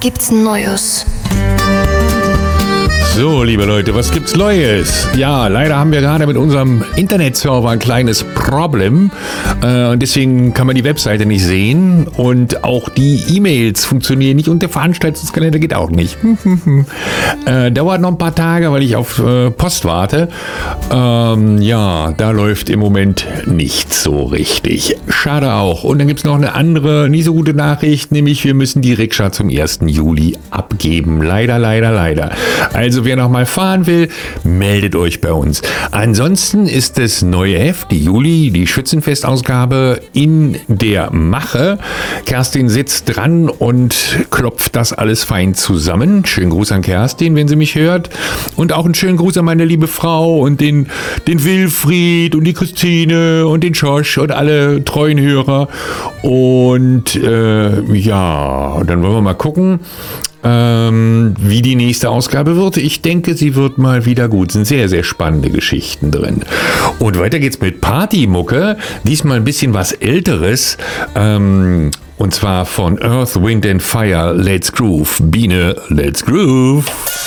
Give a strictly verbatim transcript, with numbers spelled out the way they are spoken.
gibt's Neues? So, liebe Leute, was gibt's Neues? Ja, leider haben wir gerade mit unserem Internetserver ein kleines Problem äh, und deswegen kann man die Webseite nicht sehen und auch die E-Mails funktionieren nicht und der Veranstaltungskalender geht auch nicht. äh, dauert noch ein paar Tage, weil ich auf äh, Post warte. Ähm, ja, da läuft im Moment nicht so richtig. Schade auch. Und dann gibt's noch eine andere, nicht so gute Nachricht, nämlich wir müssen die Rikscha zum ersten Juli abgeben. Leider, leider, leider. Also wer noch mal fahren will, meldet euch bei uns. Ansonsten ist das neue Heft, die Juli, die Schützenfestausgabe in der Mache. Kerstin sitzt dran und klopft das alles fein zusammen. Schönen Gruß an Kerstin, wenn sie mich hört. Und auch einen schönen Gruß an meine liebe Frau und den, den Wilfried und die Christine und den Josh und alle treuen Hörer. Und äh, ja, dann wollen wir mal gucken, Ähm, wie die nächste Ausgabe wird. Ich denke, sie wird mal wieder gut. Es sind sehr, sehr spannende Geschichten drin. Und weiter geht's mit Partymucke. Diesmal ein bisschen was Älteres. Ähm, und zwar von Earth, Wind and Fire, Let's Groove. Biene, Let's Groove.